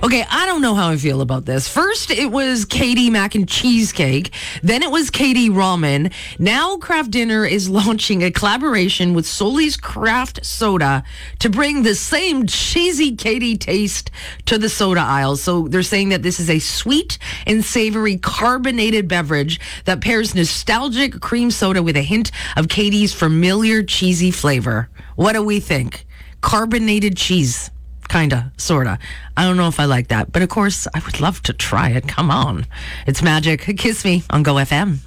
Okay, I don't know how I feel about this. First, it was Katie mac and cheesecake. Then it was Katie ramen. Now, Kraft Dinner is launching a collaboration with Soli's Craft Soda to bring the same cheesy Katie taste to the soda aisles. So they're saying that this is a sweet and savory carbonated beverage that pairs nostalgic cream soda with a hint of Katie's familiar cheesy flavor. What do we think? Carbonated cheese. Kinda, sorta. I don't know if I like that, but of course, I would love to try it. Come on. It's Magic. Kiss Me on Go FM.